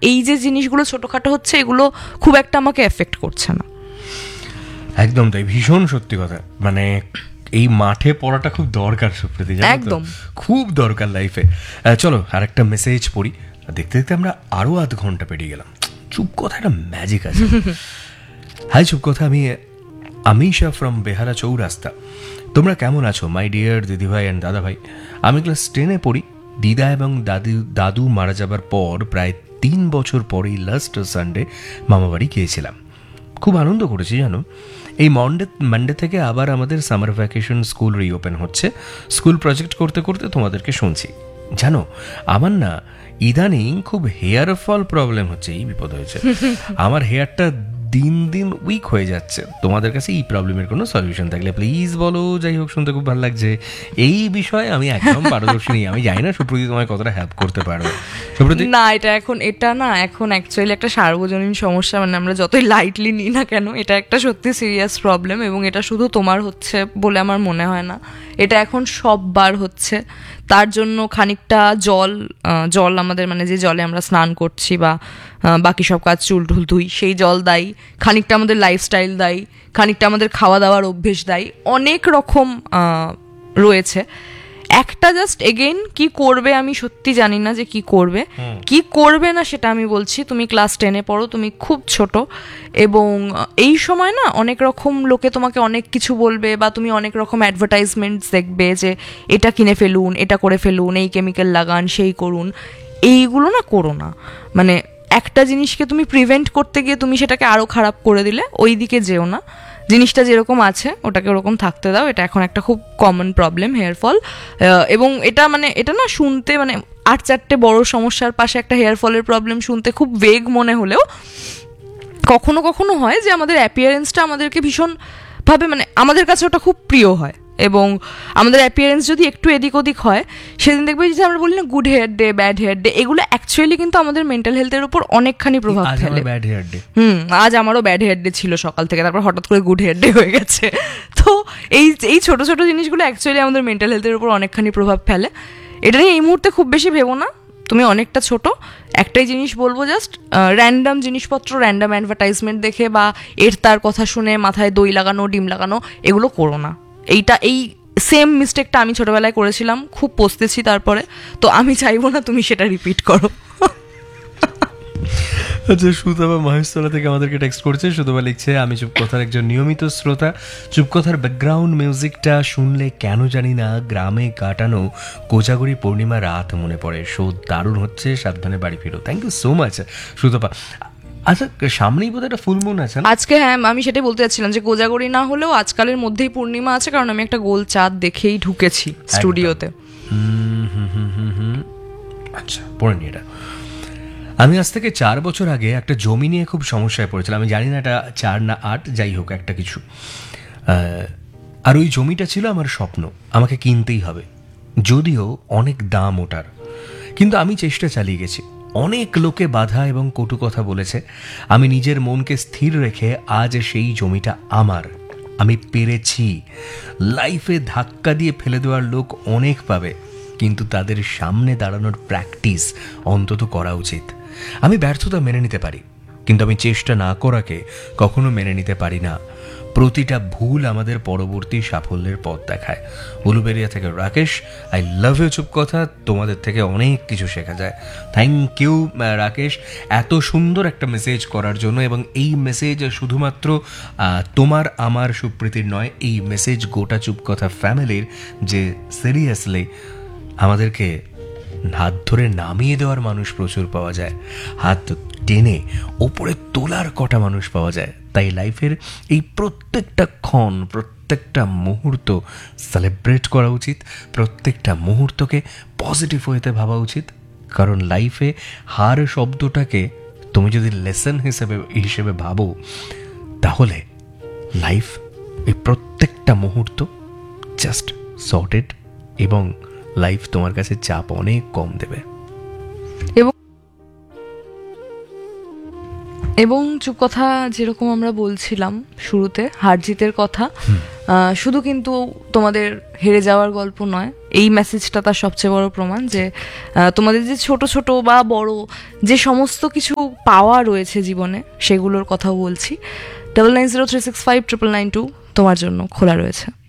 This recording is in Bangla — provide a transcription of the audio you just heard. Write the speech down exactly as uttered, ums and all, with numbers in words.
এই যে জিনিসগুলো ছোটোখাটো হচ্ছে এগুলো খুব একটা আমাকে এফেক্ট করছে না। একদম তাই, ভীষণ সত্যি কথা। মানে এই মাঠে পড়াটা খুব দরকার সুপ্রীতি, একদম খুব দরকার লাইফে। চলো আর একটা মেসেজ পড়ি। দেখতে দেখতে আমরা আরো আধ ঘন্টা পেরিয়ে গেলাম। চুপ কথা একটা ম্যাজিক আছে। হাই চুপ কথা, আমি আমিশা ফ্রম বেহারা চৌরাস্তা। তোমরা কেমন আছো মাই ডিয়ার দিদিভাই অ্যান্ড দাদা ভাই? আমি ক্লাস টেনে পড়ি। দিদা এবং দাদু দাদু মারা যাবার পর প্রায় তিন বছর পরেই লাস্ট সানডে মামাবাড়ি গিয়েছিলাম। খুব আনন্দ করেছি জানো। এই মন্ডে মানডে থেকে আবার আমাদের সামার ভ্যাকেশন, স্কুল রিওপেন হচ্ছে। স্কুল প্রজেক্ট করতে করতে তোমাদেরকে শুনছি। জানো আমার না ইদানিং খুব হেয়ার ফল প্রবলেম হচ্ছে। এই বিপদ হয়েছে, আমার হেয়ারটা দিন দিন উইক হয়ে যাচ্ছে। তোমাদের কাছে এই প্রবলেমের কোনো সলিউশন থাকলে প্লিজ বলো। যাই হোক, শুনতে খুব ভালো লাগছে। এই বিষয়ে আমি একদম পারদর্শী নেই, আমি জানি না সুপ্রীতি তোমায় কতটা হেল্প করতে পারবে। সুপ্রীতি না, এটা এখন এটা না এখন অ্যাকচুয়ালি একটা সার্বজনীন সমস্যা। মানে আমরা যতই লাইটলি নিই না কেন, এটা একটা সত্যি সিরিয়াস প্রবলেম, এবং এটা শুধু তোমার হচ্ছে বলে আমার মনে হয় না, এটা এখন সববার হচ্ছে। তার জন্য খানিকটা জল জল আমাদের মানে যে জলে আমরা স্নান করছি বা বাকি সব কাজ চুল টুল ধুই, সেই জল দায়ী, খানিকটা আমাদের লাইফস্টাইল দায়ী, খানিকটা আমাদের খাওয়া দাওয়ার অভ্যেস দায়ী, অনেক রকম রয়েছে। একটা জাস্ট এগেইন কি করবে আমি সত্যি জানি না যে কি করবে কি করবে না সেটা আমি বলছি। তুমি ক্লাস টেনে পড়ো, তুমি খুব ছোট, এবং এই সময় না অনেক রকম লোকে তোমাকে অনেক কিছু বলবে, বা তুমি অনেক রকম অ্যাডভার্টাইজমেন্টস দেখবে যে এটা কিনে ফেলুন, এটা করে ফেলুন, এই কেমিক্যাল লাগান, সেই করুন। এইগুলো না করো না। মানে একটা জিনিসকে তুমি প্রিভেন্ট করতে গিয়ে তুমি সেটাকে আরও খারাপ করে দিলে, ওই দিকে যেও না। জিনিসটা যেরকম আছে ওটাকে ওরকম থাকতে দাও। এটা এখন একটা খুব কমন প্রবলেম হেয়ার ফল, এবং এটা মানে এটা না শুনতে মানে আট চারটে বড় সমস্যার পাশে একটা হেয়ার ফলের প্রবলেম শুনতে খুব ভেগ মনে হলেও কখনো কখনো হয় যে আমাদের অ্যাপিয়ারেন্সটা আমাদেরকে ভীষণভাবে মানে আমাদের কাছে ওটা খুব প্রিয় হয়, এবং আমাদের অ্যাপিয়ারেন্স যদি একটু এদিক ওদিক হয়, সেদিন দেখবে যে আমরা বলি না good hair day, bad hair day, এগুলো অ্যাকচুয়ালি কিন্তু আমাদের মেন্টাল হেলথের উপর অনেকখানি প্রভাব ফেলে। হুম আজ আমারও ব্যাড হেয়ার ডে ছিল সকাল থেকে, তারপর হঠাৎ করে গুড হেয়ার ডে হয়ে গেছে। তো এই এই ছোটো ছোটো জিনিসগুলো অ্যাকচুয়ালি আমাদের মেন্টাল হেলথের উপর অনেকখানি প্রভাব ফেলে। এটা নিয়ে এই মুহূর্তে খুব বেশি ভেবো না, তুমি অনেকটা ছোট। একটাই জিনিস বলবো, জাস্ট র্যান্ডাম জিনিসপত্র, র্যান্ডাম অ্যাডভার্টাইজমেন্ট দেখে বা এর তার কথা শুনে মাথায় দই লাগানো, ডিম লাগানো, এগুলো করো না। এইটা এই সেম মিস্টেকটা আমি ছোটবেলায় করেছিলাম, খুব পস্তেছি তারপরে। তো আমি চাইবো না তুমি সেটা রিপিট করো। আচ্ছা, সুতবা মহেশতলা থেকে আমাদেরকে টেক্সট করছে। সুতবা লিখছে, আমি চুপকথার একজন নিয়মিত শ্রোতা। চুপকথার ব্যাকগ্রাউন্ড মিউজিকটা শুনলে কেন জানি না গ্রামে কাটানো কোজাগরি পূর্ণিমা রাত মনে পড়ে। শো দারুণ হচ্ছে, সাবধানে বাড়ি ফিরো। Thank you so much Sutapa. আচ্ছা, সামনেই বোধহয় একটা ফুল মুন আছে আজকে। হ্যাঁ, আমি সেটাই বলতে চাচ্ছিলাম যে কোজাগরি না হলেও আজকালের মধ্যেই পূর্ণিমা আছে, কারণ আমি একটা গোল চাঁদ দেখেই ঢুকেছি স্টুডিওতে। হুম হুম হুম হুম হুম আচ্ছা, পড়ে নি এটা। আমি আজ থেকে চার বছর আগে একটা জমি নিয়ে খুব সমস্যায় পড়েছিলাম। আমি জানি না এটা চার না আট, যাই হোক একটা কিছু। আর ওই জমিটা ছিল আমার স্বপ্ন, আমাকে কিনতেই হবে, যদিও অনেক দাম ওটার। কিন্তু আমি চেষ্টা চালিয়ে গেছি। অনেক লোকে বাধা এবং কটু কথা বলেছে। আমি নিজের মনকে স্থির রেখে আজ সেই জমিটা আমার। আমি পেরেছি। লাইফে ধাক্কা দিয়ে ফেলে দেওয়ার লোক অনেক পাবে, কিন্তু তাদের সামনে দাঁড়ানোর প্র্যাকটিস অন্তত করা উচিত। আমি ব্যর্থতা মেনে নিতে পারি, কিন্তু আমি চেষ্টা না করাকে কখনো মেনে নিতে পারি না। প্রতিটা ভুল আমাদের পরবর্তী সাফল্যের পথ দেখায়। উলুবেরিয়া থেকে Rakesh, I love you Chupkotha, তোমাদের থেকে অনেক কিছু শেখা যায়। থ্যাংক ইউ রাকেশ এত সুন্দর একটা মেসেজ করার জন্য। এবং এই মেসেজ শুধুমাত্র তোমার আমার সুপ্রীতির নয়, এই মেসেজ গোটা চুপকথা ফ্যামিলির, যে সিরিয়াসলি আমাদেরকে হাত ধরে নামিয়ে দেওয়ার মানুষ প্রচুর পাওয়া যায়, হাত টেনে ওপরে তোলার কটা মানুষ পাওয়া যায়। তাই লাইফের এই প্রত্যেকটা ক্ষণ, প্রত্যেকটা মুহূর্ত সেলিব্রেট করা উচিত, প্রত্যেকটা মুহূর্তকে পজিটিভ ওয়েতে ভাবা উচিত। কারণ লাইফে হার শব্দটাকে তুমি যদি লেসন হিসেবে হিসেবে ভাবো, তাহলে লাইফ এই প্রত্যেকটা মুহূর্ত জাস্ট সর্টেড, এবং লাইফ তোমার কাছে চাপ অনেক কম দেবে। এবং এবং চুপ কথা যেরকম আমরা বলছিলাম শুরুতে হার জিতের কথা, আহ, শুধু কিন্তু তোমাদের হেরে যাওয়ার গল্প নয়, এই মেসেজটা তার সবচেয়ে বড় প্রমাণ যে আহ, তোমাদের যে ছোট ছোট বা বড় যে সমস্ত কিছু পাওয়া রয়েছে জীবনে সেগুলোর কথাও বলছি। Double nine zero three six five triple nine two তোমার জন্য খোলা রয়েছে।